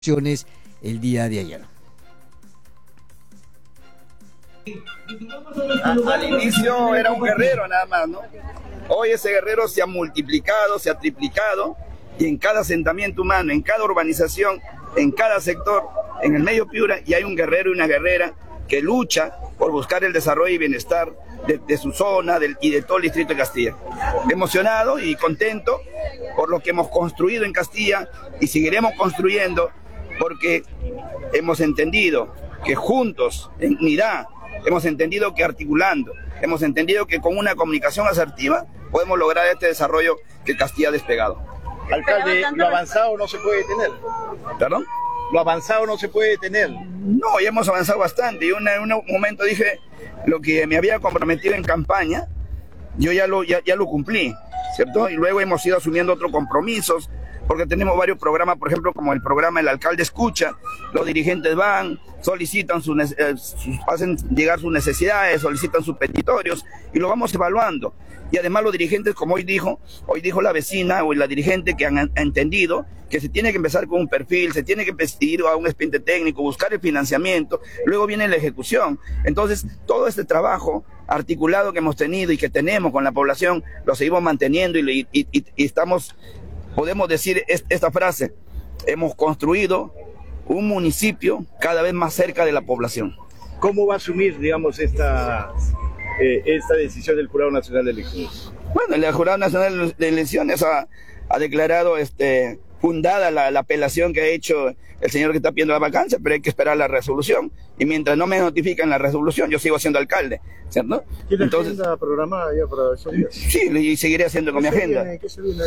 el día de ayer. Al inicio era un guerrero nada más, ¿no? Hoy ese guerrero se ha multiplicado, se ha triplicado, y en cada asentamiento humano, en cada urbanización, en cada sector, en el medio Piura, y hay un guerrero y una guerrera que lucha por buscar el desarrollo y bienestar de su zona y de todo el distrito de Castilla. Emocionado y contento por lo que hemos construido en Castilla y seguiremos construyendo, porque hemos entendido que juntos, en unidad, hemos entendido que articulando, hemos entendido que con una comunicación asertiva podemos lograr este desarrollo que Castilla ha despegado. Alcalde, lo avanzado no se puede detener. ¿Perdón? Lo avanzado no se puede detener. No, ya hemos avanzado bastante. Yo en un momento dije lo que me había comprometido en campaña, yo ya lo cumplí, ¿cierto? Y luego hemos ido asumiendo otros compromisos, porque tenemos varios programas, por ejemplo, como el programa El Alcalde Escucha. Los dirigentes van, solicitan hacen llegar sus necesidades, solicitan sus petitorios y lo vamos evaluando. Y además los dirigentes, como hoy dijo la vecina o la dirigente, que han entendido que se tiene que empezar con un perfil, se tiene que ir a un expediente técnico, buscar el financiamiento, luego viene la ejecución. Entonces, todo este trabajo articulado que hemos tenido y que tenemos con la población, lo seguimos manteniendo y estamos, podemos decir esta frase: hemos construido un municipio cada vez más cerca de la población. ¿Cómo va a asumir, digamos, esta decisión del Jurado Nacional de Elecciones? Bueno, el Jurado Nacional de Elecciones ha declarado fundada la apelación que ha hecho el señor que está pidiendo la vacancia, pero hay que esperar la resolución. Y mientras no me notifican la resolución, yo sigo siendo alcalde, ¿cierto? ¿Tiene agenda programada ya para esos días? Sí, y seguiré haciendo con mi agenda. ¿Qué se viene?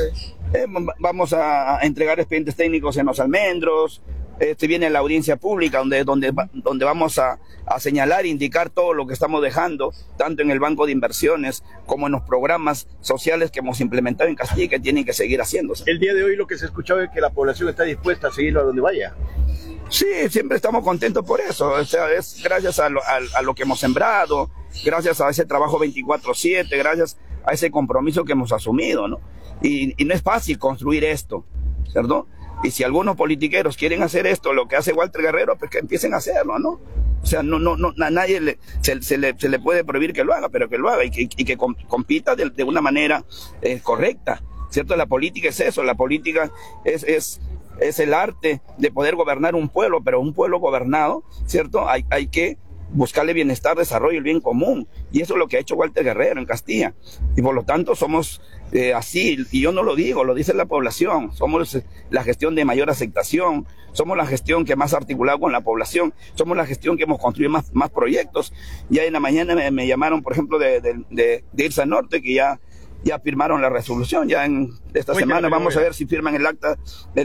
Vamos a entregar expedientes técnicos en Los Almendros. Viene la audiencia pública donde vamos a señalar e indicar todo lo que estamos dejando, tanto en el banco de inversiones como en los programas sociales que hemos implementado en Castilla y que tienen que seguir haciéndose. El día de hoy lo que se ha escuchado es que la población está dispuesta a seguirlo a donde vaya. Sí, siempre estamos contentos por eso. O sea, es gracias a lo que hemos sembrado, gracias a ese trabajo 24/7, gracias a ese compromiso que hemos asumido, ¿no? Y no es fácil construir esto, ¿cierto? Y si algunos politiqueros quieren hacer esto, lo que hace Walter Guerrero, pues que empiecen a hacerlo, ¿no? O sea, a nadie se le puede prohibir que lo haga, pero que lo haga y que compita de una manera correcta, ¿cierto? La política es eso, la política es el arte de poder gobernar un pueblo, pero un pueblo gobernado, ¿cierto? Hay que buscarle bienestar, desarrollo, el bien común. Y eso es lo que ha hecho Walter Guerrero en Castilla. Y por lo tanto somos así, y yo no lo digo, lo dice la población. Somos la gestión de mayor aceptación, somos la gestión que más articulado con la población, somos la gestión que hemos construido más proyectos. Ya en la mañana me llamaron, por ejemplo, de Irsa Norte, que ya firmaron la resolución. Ya en esta semana vamos a ver si firman el acta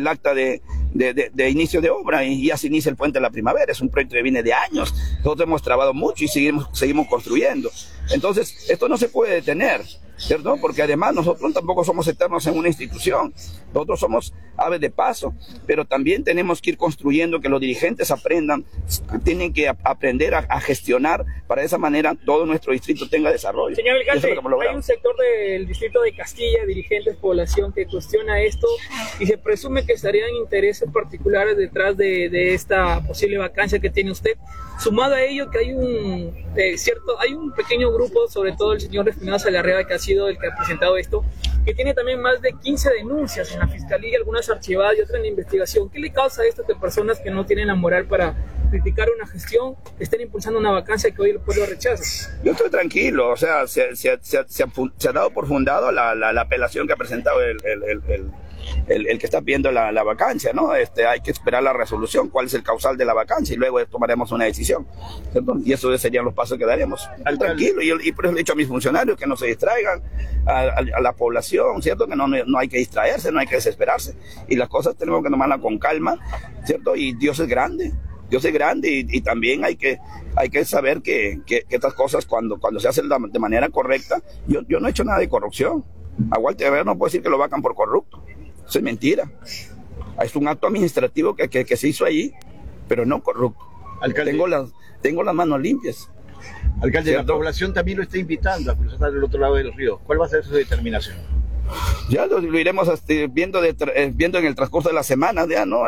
de inicio de obra y ya se inicia el Puente de la Primavera. Es un proyecto que viene de años. Nosotros hemos trabajado mucho y seguimos construyendo. Entonces, esto no se puede detener, ¿cierto? Porque además nosotros tampoco somos eternos en una institución. Nosotros somos aves de paso, pero también tenemos que ir construyendo, que los dirigentes aprendan, tienen que aprender a gestionar, para de esa manera todo nuestro distrito tenga desarrollo. Señor alcalde, hay un sector del distrito de Castilla, dirigentes, población, que cuestiona esto y se presume que estarían intereses particulares detrás de esta posible vacancia que tiene usted. Sumado a ello, que hay un pequeño grupo, sobre todo el señor Espinosa Larrea, que ha sido el que ha presentado esto, que tiene también más de 15 denuncias en la fiscalía, algunas archivadas y otras en investigación. ¿Qué le causa esto que personas que no tienen la moral para criticar una gestión estén impulsando una vacancia que hoy el pueblo rechaza? Yo estoy tranquilo, o sea, se ha dado por fundado la apelación que ha presentado el que está pidiendo la vacancia, ¿no? Hay que esperar la resolución, cuál es el causal de la vacancia, y luego tomaremos una decisión, ¿cierto? Y esos serían los pasos que daremos. Tranquilo, y por eso le he dicho a mis funcionarios que no se distraigan, a la población, ¿cierto? Que no hay que distraerse, no hay que desesperarse, y las cosas tenemos que tomarlas con calma, ¿cierto? Y Dios es grande y también hay que saber que estas cosas cuando se hacen de manera correcta. Yo no he hecho nada de corrupción. A Walter Guerrero no puedo decir que lo vacan por corrupto. Eso es mentira. Es un acto administrativo que se hizo allí, pero no corrupto. Alcalde, tengo las manos limpias. Alcalde, ¿cierto? La población también lo está invitando a cruzar del otro lado del río. ¿Cuál va a ser su determinación? Ya lo iremos viendo en el transcurso de la semana, ya, ¿no?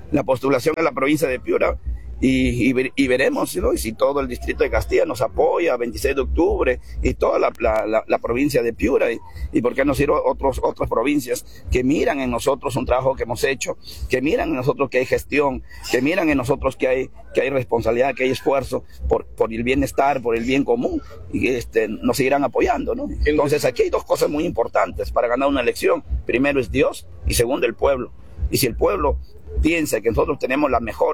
la postulación a la provincia de Piura y veremos, ¿no? Y si todo el distrito de Castilla nos apoya, 26 de octubre, y toda la provincia de Piura, y por qué no ir otras provincias que miran en nosotros un trabajo que hemos hecho, que miran en nosotros que hay gestión, que miran en nosotros que hay responsabilidad, que hay esfuerzo por el bienestar, por el bien común, y nos seguirán apoyando, ¿no? Entonces aquí hay dos cosas muy importantes para ganar una elección. Primero es Dios y segundo el pueblo. Y si el pueblo piensa que nosotros tenemos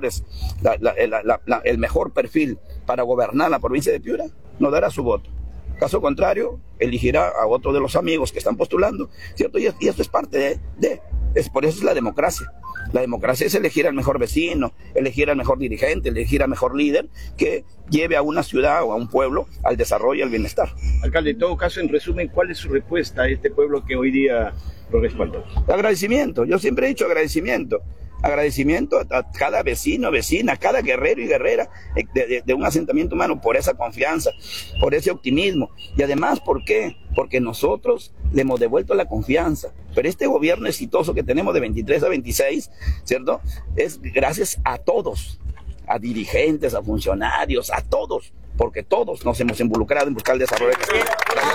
el mejor perfil para gobernar la provincia de Piura, nos dará su voto. Caso contrario, elegirá a otro de los amigos que están postulando, ¿cierto? Y esto es parte por eso es la democracia. La democracia es elegir al mejor vecino, elegir al mejor dirigente, elegir al mejor líder que lleve a una ciudad o a un pueblo al desarrollo y al bienestar. Alcalde, en todo caso, en resumen, ¿cuál es su respuesta a este pueblo que hoy día lo respalda? Agradecimiento, yo siempre he dicho agradecimiento. Agradecimiento a cada vecino, vecina, a cada guerrero y guerrera de un asentamiento humano por esa confianza, por ese optimismo. Y además, ¿por qué? Porque nosotros le hemos devuelto la confianza. Pero este gobierno exitoso que tenemos de 23 a 26, ¿cierto? Es gracias a todos, a dirigentes, a funcionarios, a todos, porque todos nos hemos involucrado en buscar el desarrollo de Castilla.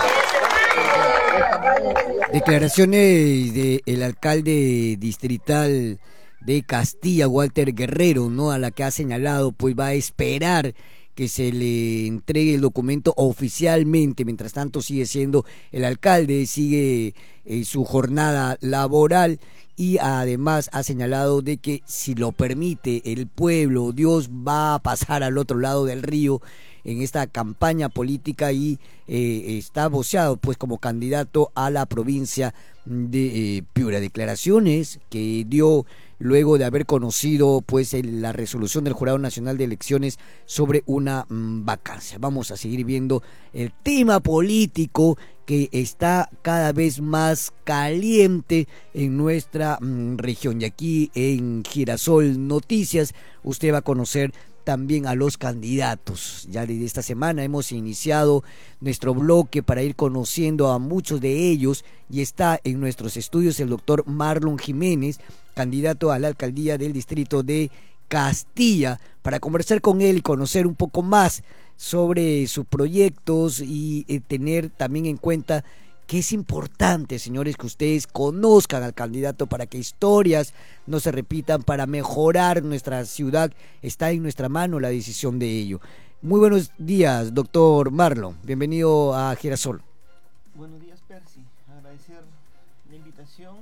Declaraciones del alcalde distrital de Castilla, Walter Guerrero, ¿no? A la que ha señalado, pues va a esperar que se le entregue el documento oficialmente. Mientras tanto sigue siendo el alcalde, sigue su jornada laboral, y además ha señalado de que si lo permite el pueblo, Dios va a pasar al otro lado del río en esta campaña política, y está voceado pues como candidato a la provincia de Piura. Declaraciones que dio luego de haber conocido pues la resolución del Jurado Nacional de Elecciones sobre una vacancia. Vamos a seguir viendo el tema político que está cada vez más caliente en nuestra región, y aquí en Girasol Noticias usted va a conocer también a los candidatos. Ya desde esta semana hemos iniciado nuestro bloque para ir conociendo a muchos de ellos, y está en nuestros estudios el doctor Marlon Jiménez, candidato a la alcaldía del distrito de Castilla, para conversar con él y conocer un poco más sobre sus proyectos y tener también en cuenta que es importante, señores, que ustedes conozcan al candidato para que historias no se repitan, para mejorar nuestra ciudad. Está en nuestra mano la decisión de ello. Muy buenos días, doctor Marlon. Bienvenido a Girasol. Buenos días, Percy. Agradecer la invitación.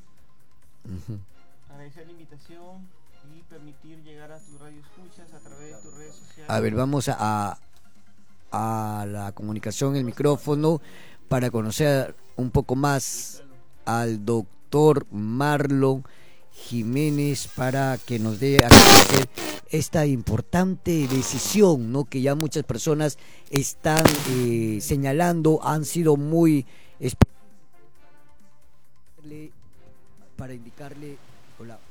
Agradecer la invitación y permitir llegar a tus radioescuchas a través de tus redes sociales. A ver, vamos a la comunicación, el micrófono, para conocer un poco más al doctor Marlon Jiménez, para que nos dé a conocer esta importante decisión, ¿no? Que ya muchas personas están señalando, han sido muy para indicarle. Hola.